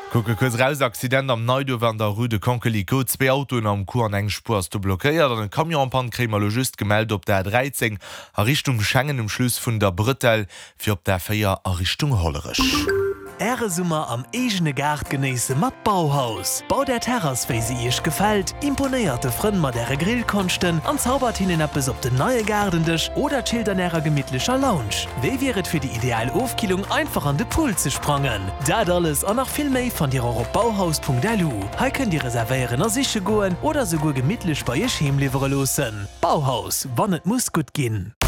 Gucke kurz raus, Accident am Neudo van der Rue de Conquelicot, 2 Autoen am Kur an eng Spurs zu blockiert, an den Kamionpan just gemeldet op der 13 a Richtung Schengen Schluss vun der Brüttel fir op der Feier a Richtung Hollerisch. Summer am egene Gard genieße mat Bauhaus. Bau der Terras, wie sie isch gefällt, imponierte Frön mat der Grillkonsten, an zaubert ihnen ab bis op de neue Gardentisch oder chillt an ihrer gemütlicher Lounge. Wie wäret für die ideale Aufkilung einfach an de Pool zu sprangen? Da alles und noch viel mehr von dir auf bauhaus.lu. Hier könnt ihr reservieren an sich goen oder sogar gemütlich bei ihr Schemlevere losen. Bauhaus, wann es muss gut gehen.